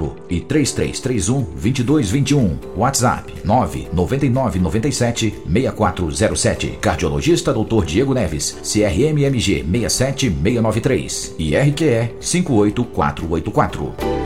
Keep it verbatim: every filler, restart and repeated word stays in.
quatro e três três três um, dois dois dois um. WhatsApp nove nove nove nove sete, seis quatro zero sete. Cardiologista doutor Diego Neves, C R M M G seis sete seis nove três e R Q E cinco oito quatro oito quatro.